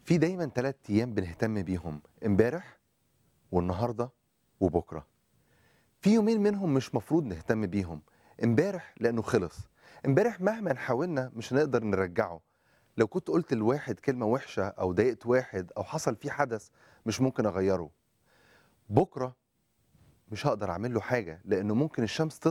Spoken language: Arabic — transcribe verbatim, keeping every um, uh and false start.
في دايما ثلاث ايام بنهتم بيهم، امبارح والنهارده وبكره. في يومين منهم مش مفروض نهتم بيهم، امبارح لانه خلص. امبارح مهما حاولنا مش هنقدر نرجعه. لو كنت قلت لواحد كلمه وحشه او ضايقت واحد او حصل فيه حدث مش ممكن اغيره. بكره مش هقدر اعمل له حاجه لانه ممكن الشمس